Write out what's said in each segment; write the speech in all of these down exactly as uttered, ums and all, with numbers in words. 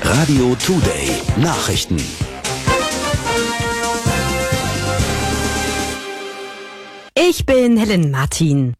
Radio Today Nachrichten. Ich bin Helen Martin.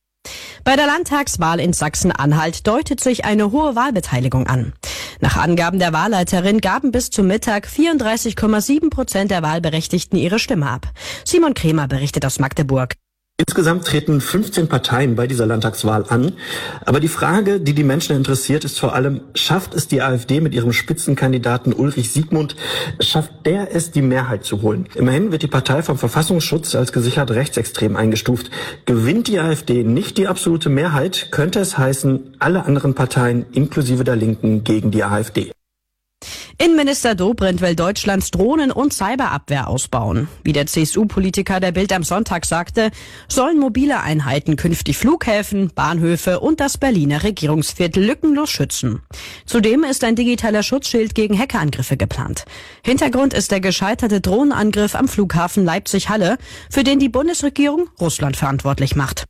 Bei der Landtagswahl in Sachsen-Anhalt deutet sich eine hohe Wahlbeteiligung an. Nach Angaben der Wahlleiterin gaben bis zum Mittag vierunddreißig Komma sieben Prozent der Wahlberechtigten ihre Stimme ab. Simon Kremer berichtet aus Magdeburg. Insgesamt treten fünfzehn Parteien bei dieser Landtagswahl an. Aber die Frage, die die Menschen interessiert, ist vor allem, schafft es die AfD mit ihrem Spitzenkandidaten Ulrich Siegmund, schafft der es, die Mehrheit zu holen? Immerhin wird die Partei vom Verfassungsschutz als gesichert rechtsextrem eingestuft. Gewinnt die AfD nicht die absolute Mehrheit, könnte es heißen, alle anderen Parteien inklusive der Linken gegen die AfD. Innenminister Dobrindt will Deutschlands Drohnen- und Cyberabwehr ausbauen. Wie der C S U-Politiker der Bild am Sonntag sagte, sollen mobile Einheiten künftig Flughäfen, Bahnhöfe und das Berliner Regierungsviertel lückenlos schützen. Zudem ist ein digitaler Schutzschild gegen Hackerangriffe geplant. Hintergrund ist der gescheiterte Drohnenangriff am Flughafen Leipzig-Halle, für den die Bundesregierung Russland verantwortlich macht.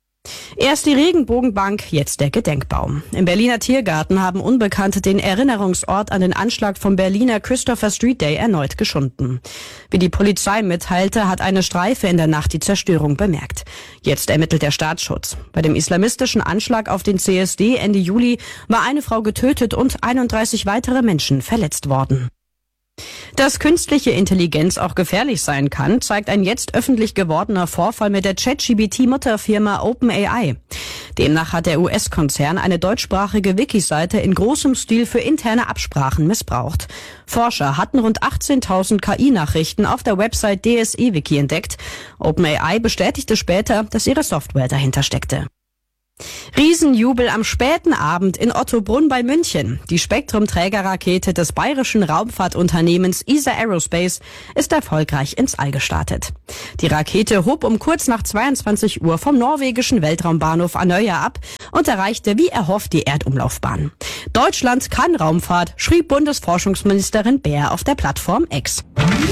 Erst die Regenbogenbank, jetzt der Gedenkbaum. Im Berliner Tiergarten haben Unbekannte den Erinnerungsort an den Anschlag vom Berliner Christopher Street Day erneut geschunden. Wie die Polizei mitteilte, hat eine Streife in der Nacht die Zerstörung bemerkt. Jetzt ermittelt der Staatsschutz. Bei dem islamistischen Anschlag auf den C S D Ende Juli war eine Frau getötet und einunddreißig weitere Menschen verletzt worden. Dass künstliche Intelligenz auch gefährlich sein kann, zeigt ein jetzt öffentlich gewordener Vorfall mit der ChatGPT-Mutterfirma OpenAI. Demnach hat der U S-Konzern eine deutschsprachige Wiki-Seite in großem Stil für interne Absprachen missbraucht. Forscher hatten rund achtzehntausend K I-Nachrichten auf der Website D S E-Wiki entdeckt. OpenAI bestätigte später, dass ihre Software dahinter steckte. Riesenjubel am späten Abend in Ottobrunn bei München. Die Spektrum-Trägerrakete des bayerischen Raumfahrtunternehmens E S A Aerospace ist erfolgreich ins All gestartet. Die Rakete hob um kurz nach zweiundzwanzig Uhr vom norwegischen Weltraumbahnhof Andøya ab und erreichte wie erhofft die Erdumlaufbahn. Deutschland kann Raumfahrt, schrieb Bundesforschungsministerin Baer auf der Plattform X.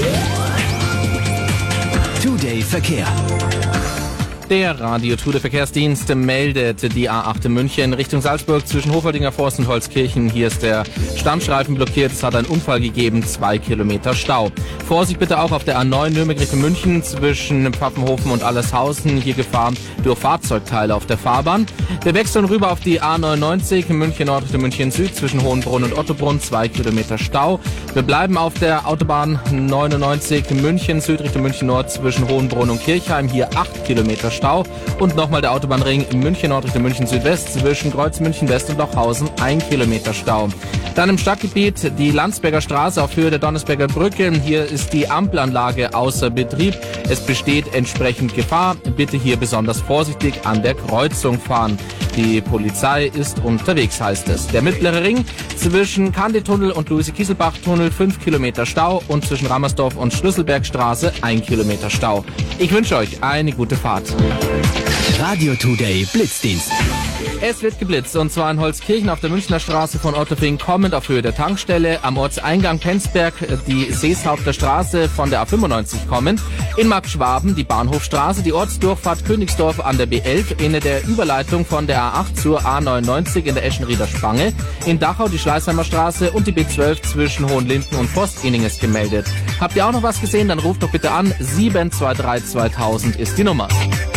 Today Verkehr. Der Radio Tour Verkehrsdienst meldet die A acht in München Richtung Salzburg zwischen Hofoldinger Forst und Holzkirchen. Hier ist der Stammstreifen blockiert. Es hat einen Unfall gegeben, zwei Kilometer Stau. Vorsicht bitte auch auf der A neun Nürnberg Richtung München zwischen Pfaffenhofen und Allershausen. Hier Gefahr durch Fahrzeugteile auf der Fahrbahn. Wir wechseln rüber auf die A neunundneunzig München Nord Richtung München Süd zwischen Hohenbrunn und Ottobrunn, zwei Kilometer Stau. Wir bleiben auf der Autobahn neunundneunzig München Süd Richtung München Nord zwischen Hohenbrunn und Kirchheim. Hier acht Kilometer Stau. Und nochmal der Autobahnring München Nord Richtung München Südwest zwischen Kreuz München West und Lochhausen, ein Kilometer Stau. Dann im Stadtgebiet die Landsberger Straße auf Höhe der Donnersberger Brücke. Hier ist die Ampelanlage außer Betrieb. Es besteht entsprechend Gefahr. Bitte hier besonders vorsichtig an der Kreuzung fahren. Die Polizei ist unterwegs, heißt es. Der mittlere Ring zwischen Kandetunnel und Luise-Kieselbach-Tunnel, fünf Kilometer Stau und zwischen Rammersdorf und Schlüsselbergstraße, ein Kilometer Stau. Ich wünsche euch eine gute Fahrt. Radio Today Blitzdienst. Es wird geblitzt, und zwar in Holzkirchen auf der Münchner Straße von Otterfing kommend auf Höhe der Tankstelle, am Ortseingang Penzberg die Seeshaupter Straße von der A fünfundneunzig kommend, in Marktschwaben die Bahnhofstraße, die Ortsdurchfahrt Königsdorf an der B elf, in der Überleitung von der A acht zur A neunundneunzig in der Eschenrieder Spange, in Dachau die Schleißheimer Straße und die B zwölf zwischen Hohenlinden und Forst-Ehning ist gemeldet. Habt ihr auch noch was gesehen? Dann ruft doch bitte an, sieben zwei drei zweitausend ist die Nummer.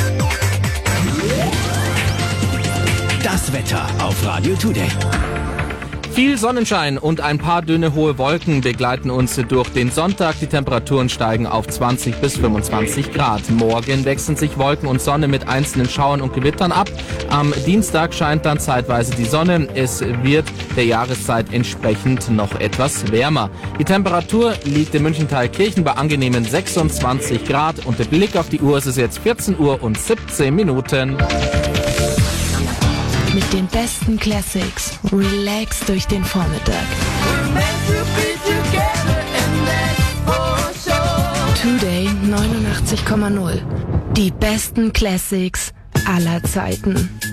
Das Wetter auf Radio Today. Viel Sonnenschein und ein paar dünne hohe Wolken begleiten uns durch den Sonntag. Die Temperaturen steigen auf zwanzig bis fünfundzwanzig Grad. Morgen wechseln sich Wolken und Sonne mit einzelnen Schauern und Gewittern ab. Am Dienstag scheint dann zeitweise die Sonne. Es wird der Jahreszeit entsprechend noch etwas wärmer. Die Temperatur liegt in München-Thalkirchen bei angenehmen sechsundzwanzig Grad. Und der Blick auf die Uhr, es ist jetzt vierzehn Uhr und siebzehn Minuten. Mit den besten Classics. Relax durch den Vormittag. Today neunundachtzig Komma null. Die besten Classics aller Zeiten.